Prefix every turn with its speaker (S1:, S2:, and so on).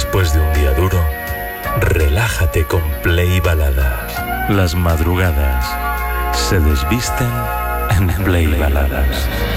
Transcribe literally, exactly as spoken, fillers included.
S1: Después de un día duro, relájate con Play Baladas. Las madrugadas se desvisten en Play Baladas.